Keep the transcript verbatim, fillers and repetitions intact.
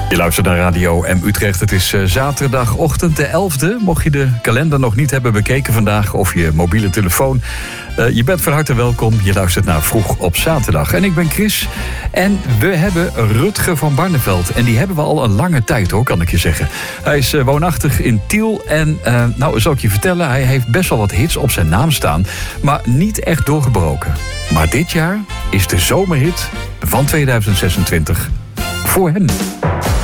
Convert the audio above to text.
Je luistert naar Radio M Utrecht. Het is uh, zaterdagochtend de elfde. Mocht je de kalender nog niet hebben bekeken vandaag of je mobiele telefoon. Uh, je bent van harte welkom. Je luistert naar Vroeg op Zaterdag. En ik ben Chris. En we hebben Rutger van Barneveld. En die hebben we al een lange tijd hoor, kan ik je zeggen. Hij is uh, woonachtig in Tiel. En uh, nou, zal ik je vertellen, hij heeft best wel wat hits op zijn naam staan. Maar niet echt doorgebroken. Maar dit jaar is de zomerhit van tweeduizend zesentwintig voor hem.